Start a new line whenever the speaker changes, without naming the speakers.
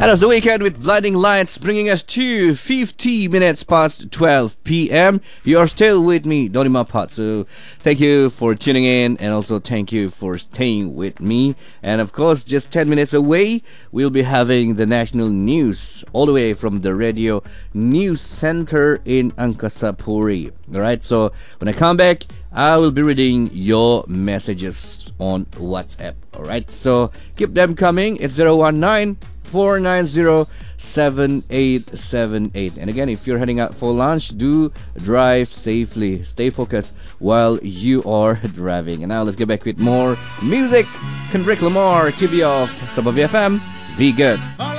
And as the weekend with blinding lights bringing us to 50 minutes past 12 p.m. You're still with me, Donima Patsu. Thank you for tuning in and also thank you for staying with me. And of course, just 10 minutes away, we'll be having the national news all the way from the Radio News Center in Angkasa Alright, so when I come back, I will be reading your messages on WhatsApp. Alright, so keep them coming. It's 019-490-7878. And again, if you're heading out for lunch, do drive safely. Stay focused while you are driving. And now let's get back with more music. Kendrick Lamar, TV off Sabah FM. Be good.